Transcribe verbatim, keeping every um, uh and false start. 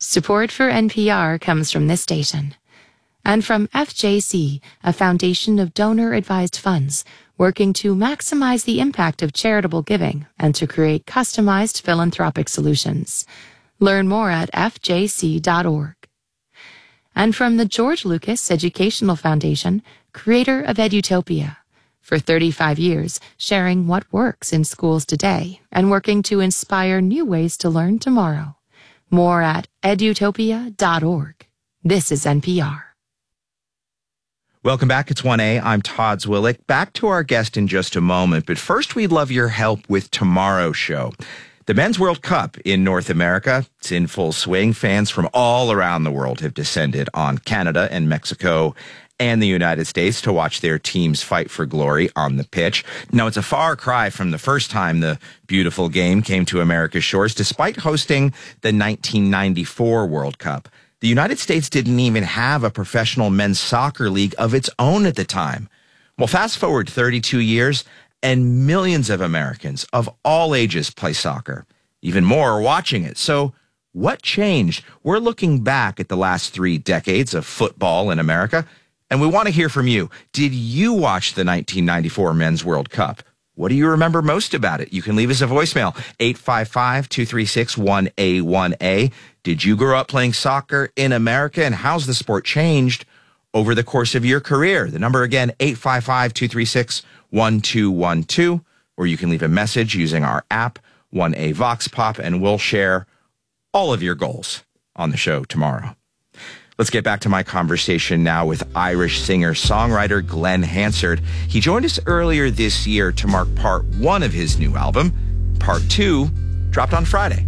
Support for N P R comes from this station. And from F J C, a foundation of donor-advised funds, working to maximize the impact of charitable giving and to create customized philanthropic solutions. Learn more at f j c dot org. And from the George Lucas Educational Foundation, creator of Edutopia. For thirty-five years, sharing what works in schools today and working to inspire new ways to learn tomorrow. More at edutopia dot org. This is N P R. Welcome back. It's one A. I'm Todd Zwillich. Back to our guest in just a moment, but first we'd love your help with tomorrow's show. The Men's World Cup in North America, it's in full swing. Fans from all around the world have descended on Canada and Mexico and the United States to watch their teams fight for glory on the pitch. Now, it's a far cry from the first time the beautiful game came to America's shores, despite hosting the nineteen ninety-four World Cup. The United States didn't even have a professional men's soccer league of its own at the time. Well, fast forward thirty-two years, and millions of Americans of all ages play soccer. Even more are watching it. So what changed? We're looking back at the last three decades of football in America, and we want to hear from you. Did you watch the nineteen ninety-four Men's World Cup? What do you remember most about it? You can leave us a voicemail, eight five five, two three six, one A one A. Did you grow up playing soccer in America, and how's the sport changed over the course of your career? The number again, eight five five, two three six, one two one two, or you can leave a message using our app, one A Vox Pop, and we'll share all of your goals on the show tomorrow. Let's get back to my conversation now with Irish singer-songwriter Glenn Hansard. He joined us earlier this year to mark part one of his new album. Part two dropped on Friday.